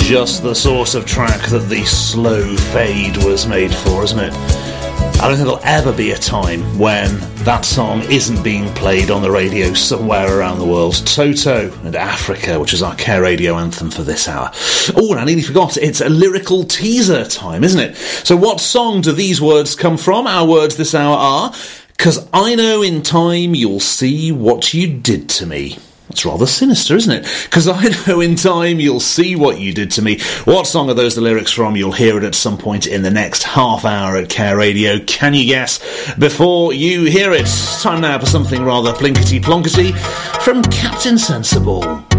Just the sort of track that the slow fade was made for, isn't it? I don't think there'll ever be a time when that song isn't being played on the radio somewhere around the world. Toto and Africa, which is our Care Radio anthem for this hour. Oh, and I nearly forgot, it's a lyrical teaser time, isn't it? So what song do these words come from? Our words this hour are, "'Cause I know in time you'll see what you did to me." That's rather sinister, isn't it? "'Cause I know in time you'll see what you did to me." What song are those the lyrics from? You'll hear it at some point in the next half hour at Care Radio. Can you guess before you hear it? Time now for something rather plinkety-plonkety from Captain Sensible.